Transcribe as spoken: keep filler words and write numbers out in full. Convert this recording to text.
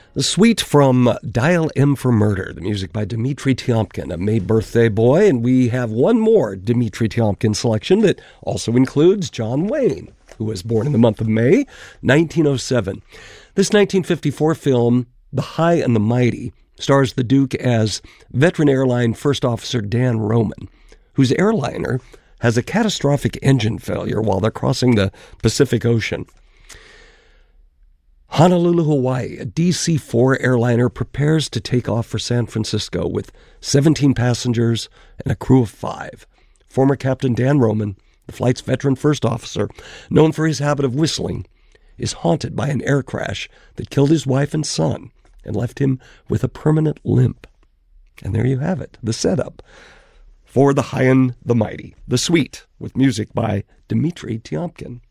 The suite from Dial M for Murder, the music by Dmitri Tiomkin, a May birthday boy, and we have one more Dmitri Tiomkin selection that also includes John Wayne, who was born in the month of May, nineteen oh seven. This nineteen fifty-four film, The High and the Mighty, stars the Duke as veteran airline First Officer Dan Roman, whose airliner has a catastrophic engine failure while they're crossing the Pacific Ocean. Honolulu, Hawaii, a D C four airliner prepares to take off for San Francisco with seventeen passengers and a crew of five. Former Captain Dan Roman, the flight's veteran first officer, known for his habit of whistling, is haunted by an air crash that killed his wife and son and left him with a permanent limp. And there you have it, the setup for The High and the Mighty, the suite, with music by Dmitri Tiomkin.